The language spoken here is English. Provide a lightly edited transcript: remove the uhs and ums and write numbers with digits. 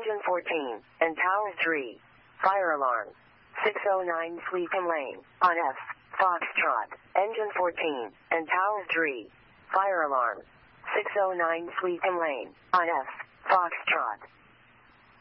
Engine 14, and Tower 3. Fire alarm. 609 Sleeping Lane, on F. Foxtrot. Engine 14, and Tower 3. Fire alarm. 609 Sleeping Lane, on F. Foxtrot.